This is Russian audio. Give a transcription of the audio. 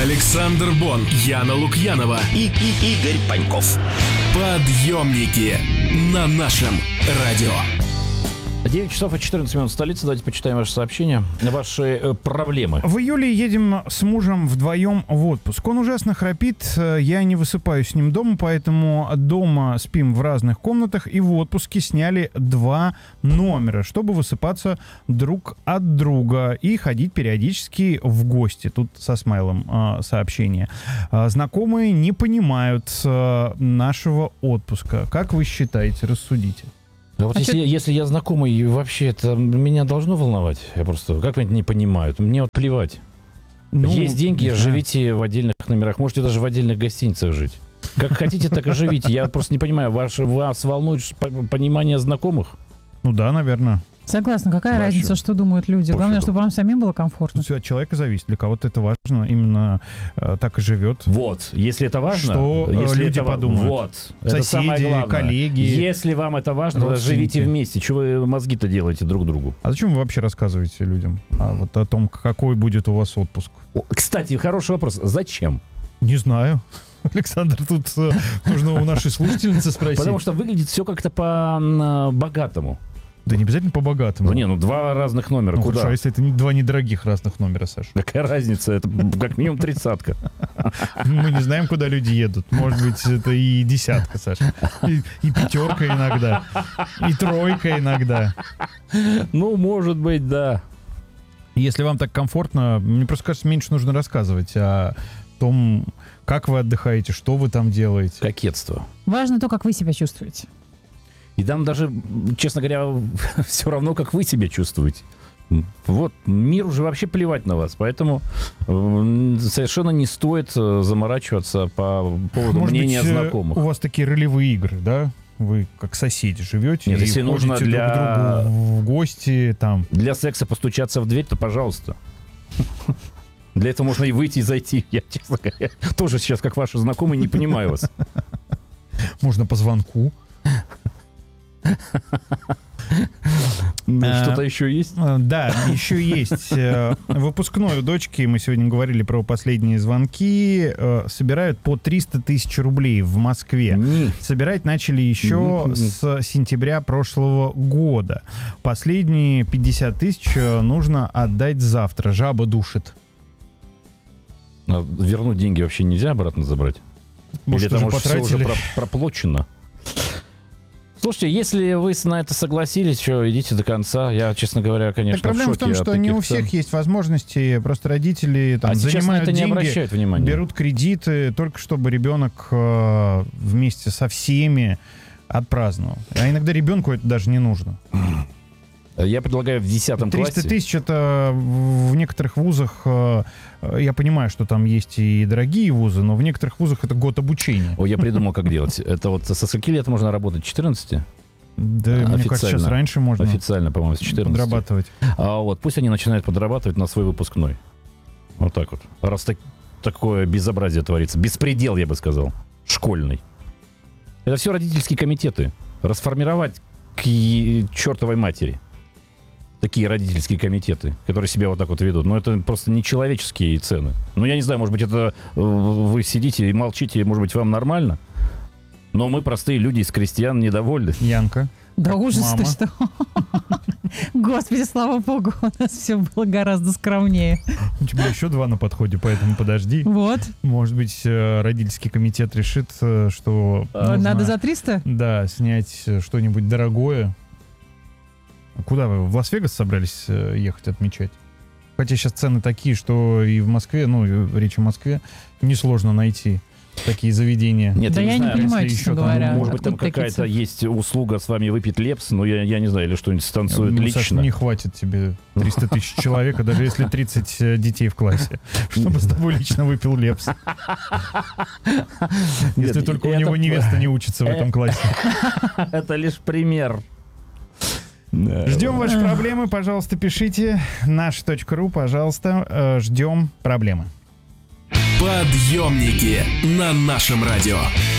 Александр Бон, Яна Лукьянова и Игорь Паньков. Подъемники на нашем радио. 9 часов и 14 минут в столице. Давайте почитаем ваши сообщения, ваши проблемы. В июле едем с мужем вдвоем в отпуск. Он ужасно храпит, я не высыпаюсь с ним дома, поэтому дома спим в разных комнатах и в отпуске сняли 2 номера, чтобы высыпаться друг от друга и ходить периодически в гости. Тут со смайлом сообщение. Знакомые не понимают нашего отпуска. Как вы считаете? Рассудите. А вот если я знакомый, вообще это меня должно волновать? Я просто, как меня не понимают? Мне вот плевать. Есть деньги, живите в отдельных номерах. Можете даже в отдельных гостиницах жить. Как хотите, так и живите. Я просто не понимаю, вас волнует понимание знакомых? Ну да, наверное. Согласна. Какая разница, что думают люди? Главное, чтобы вам самим было комфортно. Все от человека зависит. Для кого-то это важно. Именно так и живет. Вот. Если это важно, что если люди подумают. Вот. Соседи, это самое главное. коллеги. Если вам это важно, живите вместе. Чего вы мозги-то делаете друг другу? А зачем вы вообще рассказываете людям вот о том, какой будет у вас отпуск? Кстати, хороший вопрос. Зачем? Не знаю. Александр, тут нужно у нашей слушательницы спросить. Потому что выглядит все как-то по-богатому. Да не обязательно по-богатому. Ну 2 разных номера. Куда? Хорошо, если это 2 недорогих разных номера, Саша. Какая разница? Это как минимум 30-ка. Мы не знаем, куда люди едут. Может быть, это и 10-ка, Саша. И 5-ка иногда. И 3-ка иногда. Ну, может быть, да. Если вам так комфортно, мне просто кажется, меньше нужно рассказывать о том, как вы отдыхаете, что вы там делаете. Кокетство. Важно то, как вы себя чувствуете. И там даже, честно говоря, все равно, как вы себя чувствуете. Вот, миру же вообще плевать на вас, поэтому совершенно не стоит заморачиваться по поводу мнения знакомых. У вас такие ролевые игры, да? Вы как соседи живете. Нет, и если нужно друг к другу в гости там. Для секса постучаться в дверь, то пожалуйста. Для этого можно и выйти, и зайти. Я, честно говоря, тоже сейчас, как ваши знакомые, не понимаю вас. Можно по звонку. Что-то еще есть? Да, еще есть. Выпускной у дочки, мы сегодня говорили про последние звонки, собирают по 300 тысяч рублей в Москве. Собирать начали еще с сентября прошлого года. Последние 50 тысяч нужно отдать завтра. Жаба душит. Вернуть деньги вообще нельзя обратно забрать? Может, или это потратили? все уже проплачено? Слушайте, если вы на это согласились, что идите до конца. Я, честно говоря, конечно, так проблема в том, что не у всех есть возможности. Просто родители там занимают деньги, не обращают внимания. Берут кредиты, только чтобы ребенок вместе со всеми отпраздновал. А иногда ребенку это даже не нужно. Я предлагаю в 10 классе. 300 тысяч это в некоторых вузах, я понимаю, что там есть и дорогие вузы, но в некоторых вузах это год обучения. О, я придумал, как делать. Это вот со скольки лет можно работать? 14? Да, мне кажется, сейчас раньше можно. Официально, по-моему, с 14. Подрабатывать. А вот пусть они начинают подрабатывать на свой выпускной. Вот так вот. Раз такое безобразие творится. Беспредел, я бы сказал. Школьный. Это все родительские комитеты. Расформировать к чертовой матери. Такие родительские комитеты, которые себя вот так вот ведут. Но это просто нечеловеческие цены. Ну, я не знаю, может быть, это вы сидите и молчите, может быть, вам нормально? Но мы, простые люди из крестьян, недовольны. Янка. Да ужас-то что. Господи, слава богу, у нас все было гораздо скромнее. У тебя еще 2 на подходе, поэтому подожди. Вот. Может быть, родительский комитет решит, что... Надо за 300? Да, снять что-нибудь дорогое. Куда вы? В Лас-Вегас собрались ехать отмечать? Хотя сейчас цены такие, что и в Москве, речь о Москве, несложно найти такие заведения. Нет, да я не понимаю, если честно еще говоря. там, может быть, там какая-то есть услуга с вами выпить лепс, но я не знаю, или что-нибудь станцует лично. Саша, не хватит тебе 300 тысяч человека, даже если 30 детей в классе, чтобы с тобой лично выпил лепс. Если только у него невеста не учится в этом классе. Это лишь пример. Ждем ваши проблемы, пожалуйста, пишите. Наш.ру, пожалуйста, ждем проблемы. Подъемники на нашем радио.